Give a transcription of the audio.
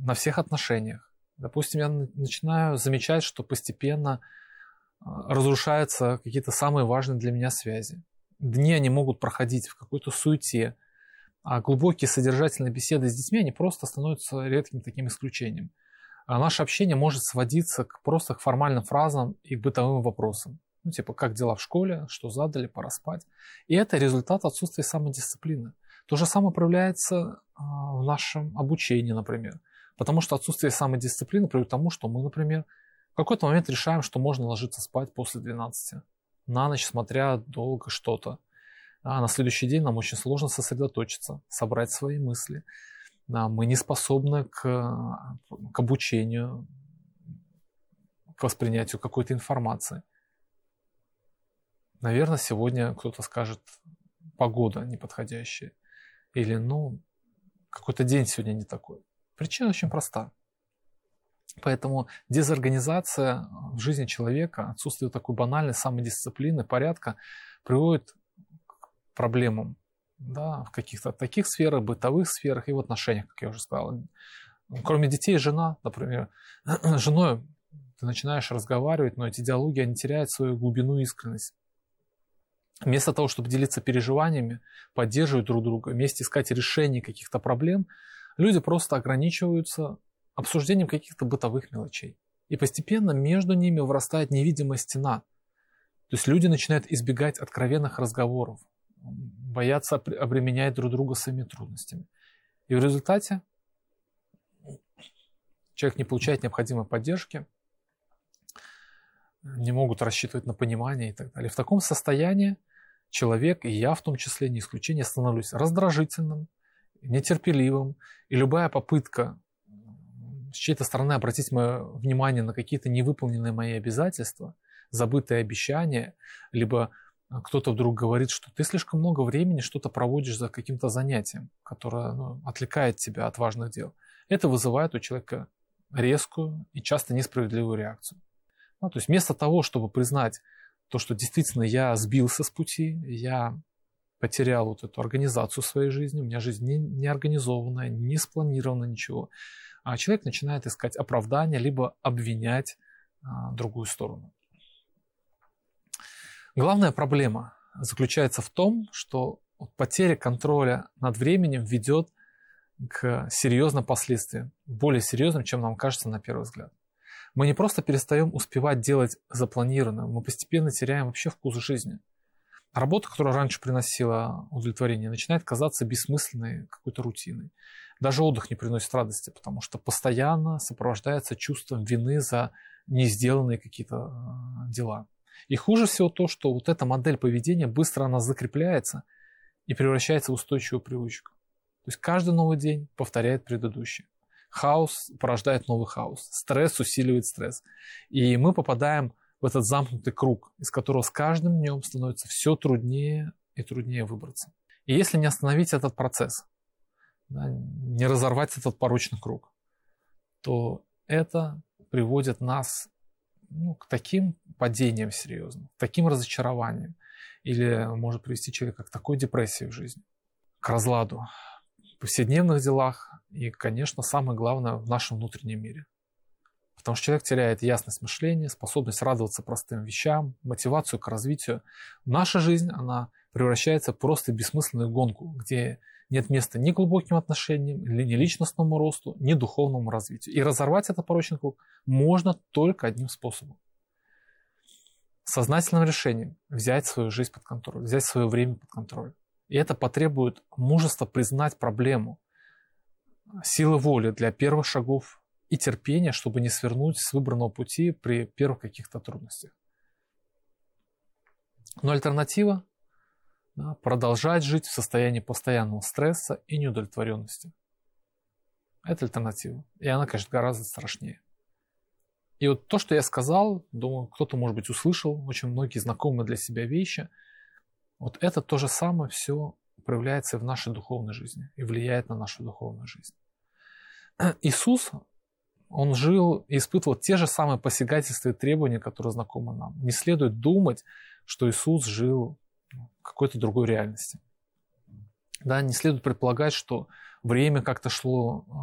на всех отношениях. Допустим, я начинаю замечать, что постепенно разрушаются какие-то самые важные для меня связи. Дни они могут проходить в какой-то суете, а глубокие содержательные беседы с детьми, они просто становятся редким таким исключением. А наше общение может сводиться просто к формальным фразам и к бытовым вопросам. Ну, типа, как дела в школе, что задали, пора спать. И это результат отсутствия самодисциплины. То же самое проявляется в нашем обучении, например. Потому что отсутствие самодисциплины приводит к тому, что мы, например, в какой-то момент решаем, что можно ложиться спать после 12. На ночь, смотря долго что-то. А на следующий день нам очень сложно сосредоточиться, собрать свои мысли. Мы не способны к обучению, к воспринятию какой-то информации. Наверное, сегодня кто-то скажет, погода неподходящая. Или, какой-то день сегодня не такой. Причина очень проста. Поэтому дезорганизация в жизни человека, отсутствие такой банальной самодисциплины, порядка приводит к проблемам, в каких-то таких сферах, бытовых сферах и в отношениях, как я уже сказал. Кроме детей, жена, например. С женой ты начинаешь разговаривать, но эти диалоги, они теряют свою глубину и искренность. Вместо того, чтобы делиться переживаниями, поддерживать друг друга, вместе искать решение каких-то проблем, люди просто ограничиваются обсуждением каких-то бытовых мелочей. И постепенно между ними вырастает невидимая стена. То есть люди начинают избегать откровенных разговоров, боятся обременять друг друга своими трудностями. И в результате человек не получает необходимой поддержки, не могут рассчитывать на понимание и так далее. В таком состоянии человек, и я в том числе, не исключение, становлюсь раздражительным, нетерпеливым, и любая попытка с чьей-то стороны обратить мое внимание на какие-то невыполненные мои обязательства, забытые обещания, либо кто-то вдруг говорит, что ты слишком много времени что-то проводишь за каким-то занятием, которое отвлекает тебя от важных дел. Это вызывает у человека резкую и часто несправедливую реакцию. То есть вместо того, чтобы признать то, что действительно я сбился с пути, я потерял вот эту организацию своей жизни, у меня жизнь не организованная, не спланирована, ничего, а человек начинает искать оправдания, либо обвинять другую сторону. Главная проблема заключается в том, что потеря контроля над временем ведет к серьезным последствиям, более серьезным, чем нам кажется на первый взгляд. Мы не просто перестаем успевать делать запланированное, мы постепенно теряем вообще вкус жизни. Работа, которая раньше приносила удовлетворение, начинает казаться бессмысленной, какой-то рутиной. Даже отдых не приносит радости, потому что постоянно сопровождается чувством вины за не сделанные какие-то дела. И хуже всего то, что вот эта модель поведения быстро она закрепляется и превращается в устойчивую привычку. То есть каждый новый день повторяет предыдущий. Хаос порождает новый хаос. Стресс усиливает стресс. И мы попадаем в этот замкнутый круг, из которого с каждым днем становится все труднее и труднее выбраться. И если не остановить этот процесс, не разорвать этот порочный круг, то это приводит нас к таким падениям серьезным, к таким разочарованиям, или может привести человека к такой депрессии в жизни, к разладу в повседневных делах и, конечно, самое главное, в нашем внутреннем мире. Потому что человек теряет ясность мышления, способность радоваться простым вещам, мотивацию к развитию. Наша жизнь, она превращается в просто бессмысленную гонку, где нет места ни глубоким отношениям, ни личностному росту, ни духовному развитию. И разорвать этот порочный круг можно только одним способом. Сознательным решением взять свою жизнь под контроль, взять свое время под контроль. И это потребует мужества признать проблему, силы воли для первых шагов и терпения, чтобы не свернуть с выбранного пути при первых каких-то трудностях. Но альтернатива – продолжать жить в состоянии постоянного стресса и неудовлетворенности. Это альтернатива. И она, конечно, гораздо страшнее. И вот то, что я сказал, думаю, кто-то, может быть, услышал, очень многие знакомые для себя вещи, вот это то же самое все проявляется в нашей духовной жизни и влияет на нашу духовную жизнь. Иисус, он жил и испытывал те же самые посягательства и требования, которые знакомы нам. Не следует думать, что Иисус жил в какой-то другой реальности. Не следует предполагать, что время как-то шло